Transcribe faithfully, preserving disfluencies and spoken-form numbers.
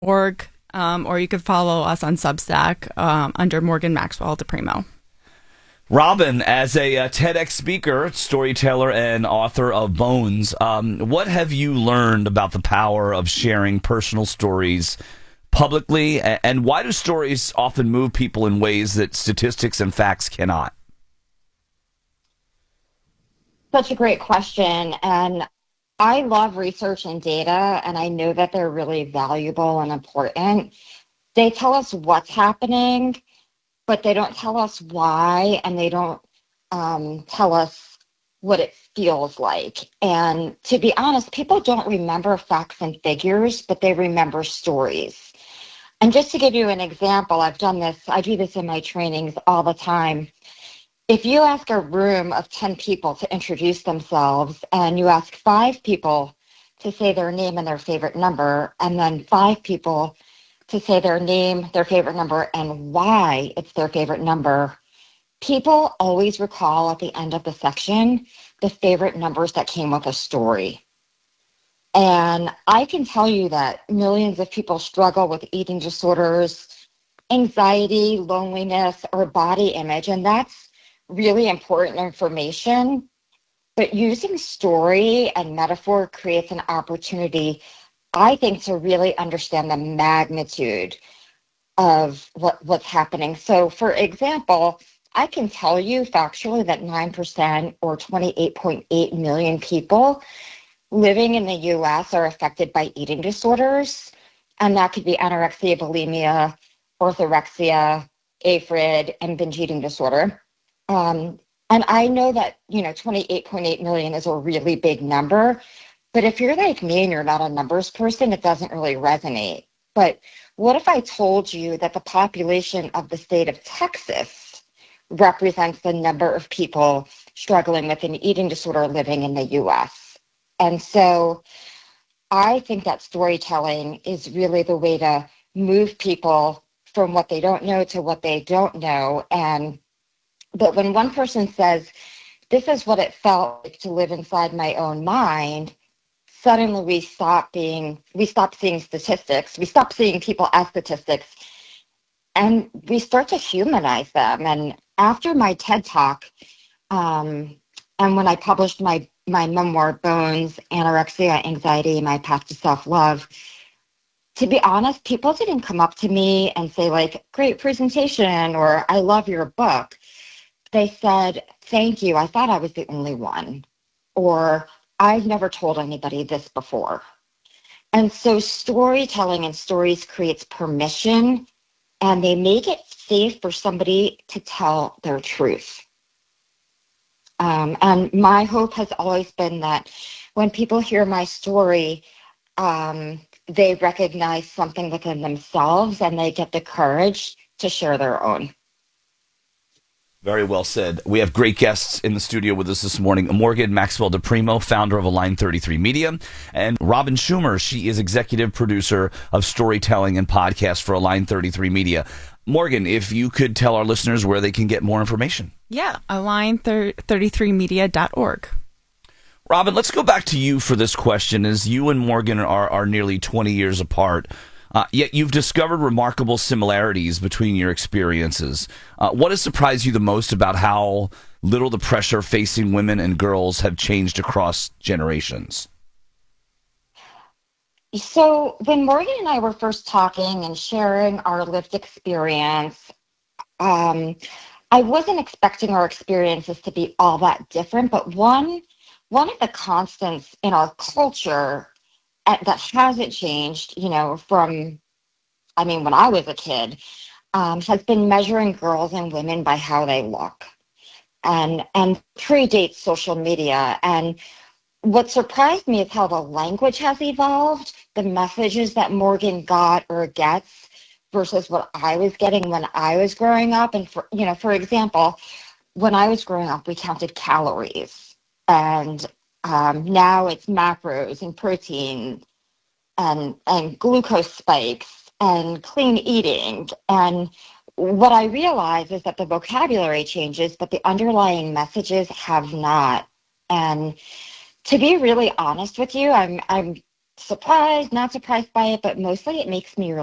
Org, um, or you could follow us on Substack um, under Morgan Maxwell DePrimo. Robin, as a uh, TEDx speaker, storyteller, and author of Bones, um, what have you learned about the power of sharing personal stories publicly, and why do stories often move people in ways that statistics and facts cannot? Such a great question. And I love research and data, and I know that they're really valuable and important. They tell us what's happening, but they don't tell us why, and they don't um, tell us what it feels like. And to be honest, people don't remember facts and figures, but they remember stories. And just to give you an example, I've done this, I do this in my trainings all the time. If you ask a room of ten people to introduce themselves and you ask five people to say their name and their favorite number, and then five people to say their name, their favorite number, and why it's their favorite number, people always recall at the end of the section the favorite numbers that came with a story. And I can tell you that millions of people struggle with eating disorders, anxiety, loneliness, or body image, and that's really important information, but using story and metaphor creates an opportunity, I think, to really understand the magnitude of what, what's happening. So, for example, I can tell you factually that nine percent or twenty-eight point eight million people living in the U S are affected by eating disorders, and that could be anorexia, bulimia, orthorexia, AFib, and binge eating disorder. Um, and I know that, you know, twenty-eight point eight million is a really big number, but if you're like me and you're not a numbers person, it doesn't really resonate. But what if I told you that the population of the state of Texas represents the number of people struggling with an eating disorder living in the U S? And so I think that storytelling is really the way to move people from what they don't know to what they don't know. And but when one person says, this is what it felt like to live inside my own mind, suddenly we stop being, we stop seeing statistics, we stop seeing people as statistics, and we start to humanize them. And after my TED Talk, um, and when I published my, my memoir, Bones, Anorexia, Anxiety, My Path to Self-Love, to be honest, people didn't come up to me and say like, great presentation, or I love your book. They said, thank you, I thought I was the only one, or I've never told anybody this before. And so storytelling and stories creates permission, and they make it safe for somebody to tell their truth. Um, and my hope has always been that when people hear my story, um, they recognize something within themselves and they get the courage to share their own. Very well said. We have great guests in the studio with us this morning. Morgan Maxwell DePrimo, founder of Align thirty-three Media, and Robin Schumer. She is executive producer of storytelling and podcast for Align thirty-three Media. Morgan, if you could tell our listeners where they can get more information. Yeah, align thirty-three media dot org. Robin, let's go back to you for this question, as you and Morgan are, are nearly twenty years apart. Uh, yet you've discovered remarkable similarities between your experiences. Uh, what has surprised you the most about how little the pressure facing women and girls have changed across generations? So when Morgan and I were first talking and sharing our lived experience, um, I wasn't expecting our experiences to be all that different, but one, one of the constants in our culture uh, that hasn't changed, you know, from, I mean, when I was a kid, um, has been measuring girls and women by how they look, and and predates social media. And what surprised me is how the language has evolved, the messages that Morgan got or gets versus what I was getting when I was growing up. And for, you know, for example, when I was growing up, we counted calories, and um, now it's macros and protein and and glucose spikes and clean eating. And what I realize is that the vocabulary changes, but the underlying messages have not. And to be really honest with you, I'm I'm surprised, not surprised by it, but mostly it makes me